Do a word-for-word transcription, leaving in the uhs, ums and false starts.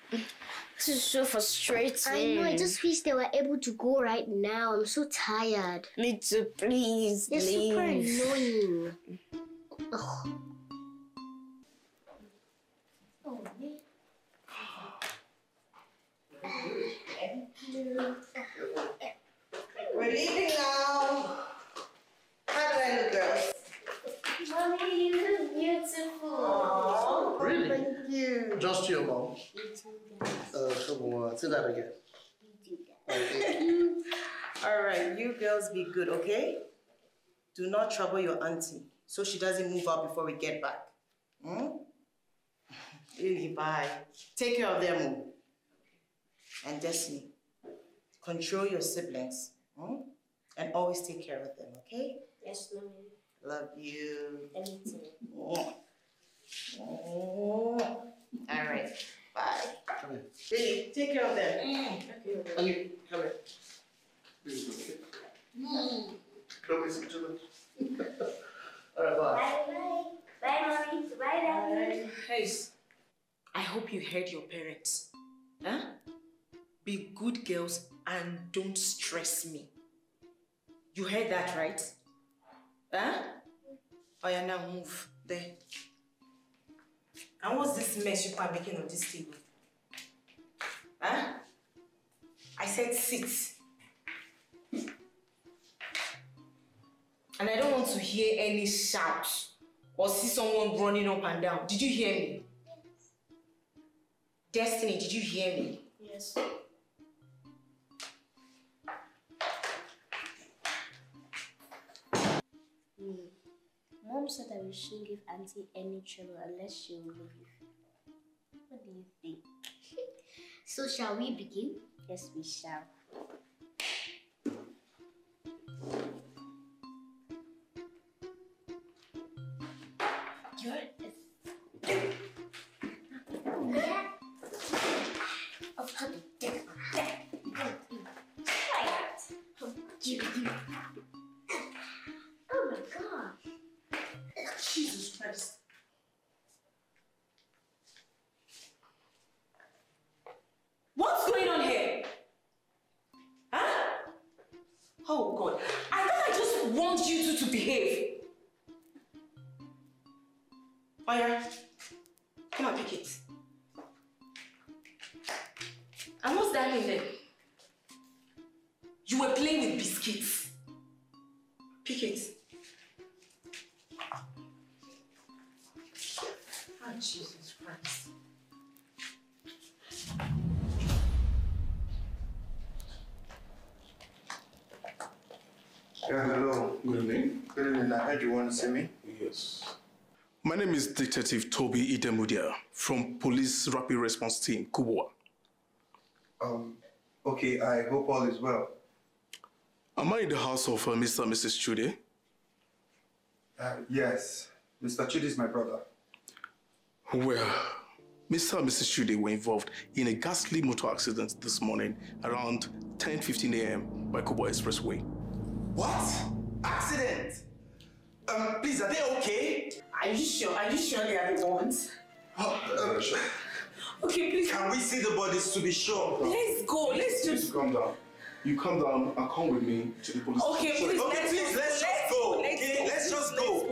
This is so frustrating. I know, I just wish they were able to go right now. I'm so tired. Me too, please. They're leave. super annoying. Ugh. Oh, man. We're leaving now. How do I look, girls? Mommy, you look beautiful. Oh, Really? Thank you. Just your mom. You too, Uh, come on, say that again. You do that. Okay. All right, you girls be good, okay? Do not trouble your auntie so she doesn't move out before we get back. Hmm? Really, bye. Take care of them. And Destiny, control your siblings. Hmm? And always take care of them, okay? Yes, Mommy. Love you. Anything. Oh. Oh. All right, bye. Come here. Really, take care of them. Mm. Okay. Ali, come here. Mm. Don't miss each other. All right, bye. Bye-bye. Bye, Mommy. Bye, Daddy. Hey, I hope you heard your parents. Huh? Be good girls and don't stress me. You heard that, right? Huh? Oh yeah, now move. There. And what's this mess you are making on this table? Huh? I said sit. And I don't want to hear any shout or see someone running up and down. Did you hear me? Yes. Destiny, did you hear me? Yes. Mm. Mom said that we shouldn't give Auntie any trouble unless she will leave. What do you think? So shall we begin? Yes, we shall. You're yeah. I'll put it there. There. Try it. Oh my God. Jesus Christ. What's going on here? Huh? Oh God. I thought I just want you two to behave. Oya, come and pick it. And what's that in there? You were playing with biscuits. Pick it. Oh, Jesus Christ. Yeah, hello. Good evening. Good evening. I heard you want to see me. Yes. My name is Detective Toby Idemudia from Police Rapid Response Team, Kubwa. Um, okay, I hope all is well. Am I in the house of uh, Mister and Missus Chude? Uh, yes, Mister Chidi is my brother. Well, Mister and Missus Chude were involved in a ghastly motor accident this morning around ten fifteen a m by Kubwa Expressway. What? Accident? Um, please, are they okay? Are you sure? Are you sure they are the ones? Oh, uh, Okay, please. can we see the bodies to be sure? Let's go. Let's Please just. calm down. You come down and come with me to the police Okay, station. please. Okay, let's please, go. let's just Let's go. Let's Okay, go. let's just Let's go.